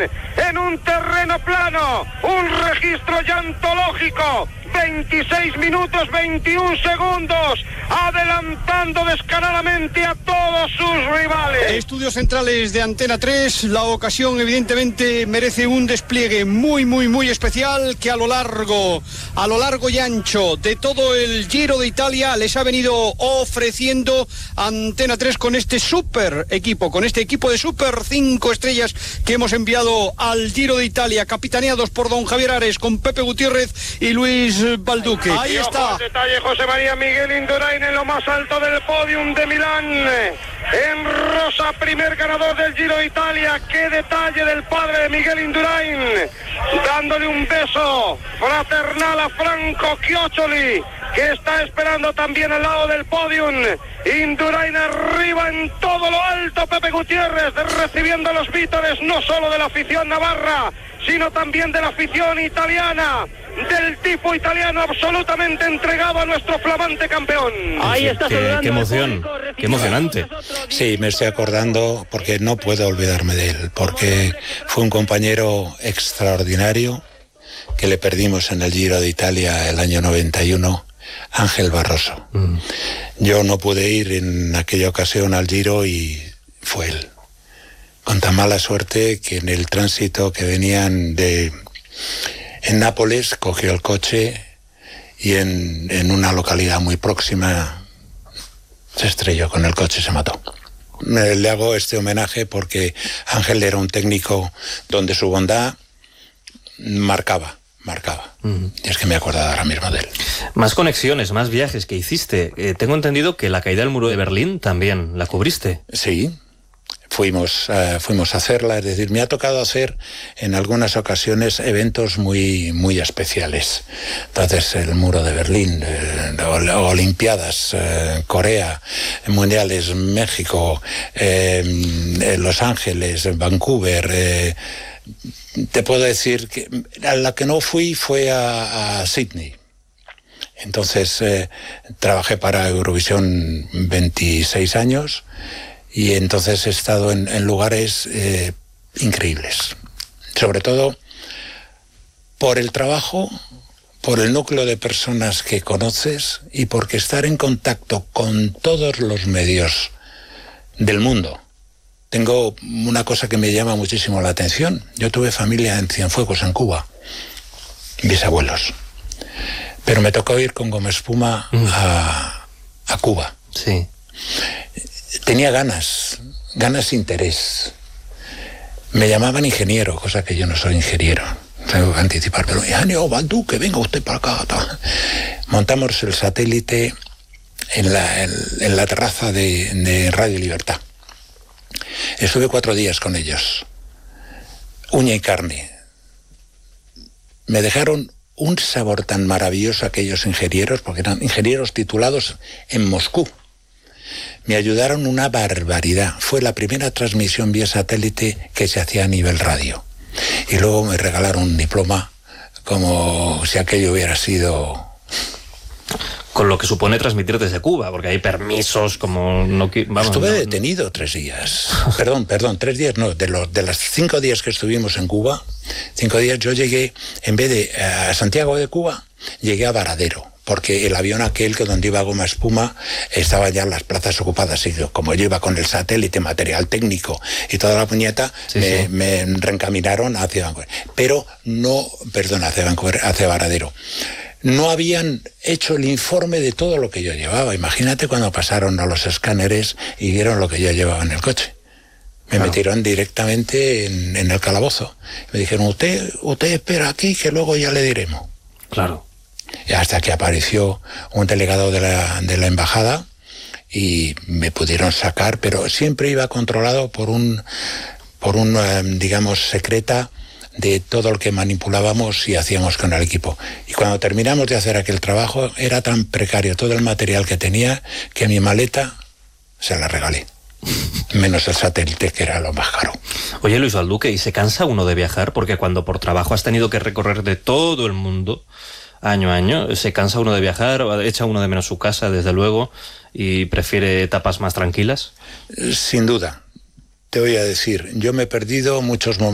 en un terreno plano, un registro llantológico, 26 minutos 21 segundos, adelantando descaradamente a todos sus rivales. Estudios centrales de Antena 3, la ocasión evidentemente merece un despliegue muy especial que a lo largo y ancho de todo el Giro de Italia les ha venido ofreciendo Antena 3 con este super equipo, con este equipo de super 5 estrellas que hemos enviado al Giro de Italia, capitaneados por don Javier Ares, con Pepe Gutiérrez y Luis Balduque. Ahí está. Detalle José María Miguel Indurain en lo más alto del podium de Milán. En rosa, primer ganador del Giro de Italia. Qué detalle del padre de Miguel Indurain, dándole un beso fraternal a Franco Chioccioli, que está esperando también al lado del podium. Indurain arriba en todo lo alto, Pepe Gutiérrez recibiendo los vítores no solo de la afición navarra, sino también de la afición italiana, del tipo italiano absolutamente entregado a nuestro flamante campeón. Ahí está. Qué emoción, qué emocionante. Sí, me estoy acordando porque no puedo olvidarme de él, porque fue un compañero extraordinario que le perdimos en el Giro de Italia el año 91, Ángel Barroso. Yo no pude ir en aquella ocasión al Giro y fue él. Con tan mala suerte que en el tránsito que venían en Nápoles cogió el coche y en una localidad muy próxima se estrelló con el coche y se mató. Le hago este homenaje porque Ángel era un técnico donde su bondad marcaba. Y es que me he acordado ahora mismo de él. Más conexiones, más viajes que hiciste. Tengo entendido que la caída del muro de Berlín también la cubriste. Sí. Fuimos a hacerla, es decir, me ha tocado hacer en algunas ocasiones eventos muy especiales. Entonces, el muro de Berlín, Olimpiadas, Corea, Mundiales, México, Los Ángeles, Vancouver. Te puedo decir que a la que no fui fue a Sydney. Entonces, trabajé para Eurovisión 26 años. Y entonces he estado en lugares increíbles, sobre todo por el trabajo, por el núcleo de personas que conoces y porque estar en contacto con todos los medios del mundo. Tengo una cosa que me llama muchísimo la atención. Yo tuve familia en Cienfuegos, en Cuba, bisabuelos, pero me tocó ir con Goma Espuma a Cuba. Sí. Tenía ganas de interés. Me llamaban ingeniero, cosa que yo no soy ingeniero. Tengo que anticipar, pero ingeniero Balduque, venga usted para acá. Montamos el satélite en la terraza de Radio Libertad. Estuve 4 días con ellos. Uña y carne. Me dejaron un sabor tan maravilloso aquellos ingenieros, porque eran ingenieros titulados en Moscú. Me ayudaron una barbaridad. Fue la primera transmisión vía satélite que se hacía a nivel radio. Y luego me regalaron un diploma como si aquello hubiera sido... Con lo que supone transmitir desde Cuba, porque hay permisos como... Estuve detenido 3 días. Perdón, 3 días no. De las 5 días que estuvimos en Cuba, 5 días yo llegué, en vez de a Santiago de Cuba, llegué a Varadero. Porque el avión aquel que donde iba Goma Espuma estaban ya las plazas ocupadas, y como yo iba con el satélite, material técnico y toda la puñeta, me reencaminaron hacia Vancouver. Pero no, hacia Varadero. No habían hecho el informe de todo lo que yo llevaba. Imagínate cuando pasaron a los escáneres y vieron lo que yo llevaba en el coche. Me metieron directamente en el calabozo. Me dijeron, usted espera aquí que luego ya le diremos. Claro. Hasta que apareció un delegado de la embajada y me pudieron sacar, pero siempre iba controlado por un digamos, secreta de todo lo que manipulábamos y hacíamos con el equipo. Y cuando terminamos de hacer aquel trabajo, era tan precario todo el material que tenía que mi maleta se la regalé. Menos el satélite, que era lo más caro. Oye, Luis Balduque, ¿y se cansa uno de viajar? Porque cuando por trabajo has tenido que recorrer de todo el mundo, año a año, ¿se cansa uno de viajar? ¿Echa uno de menos su casa, desde luego, y prefiere etapas más tranquilas? Sin duda. Te voy a decir, yo me he perdido muchos momentos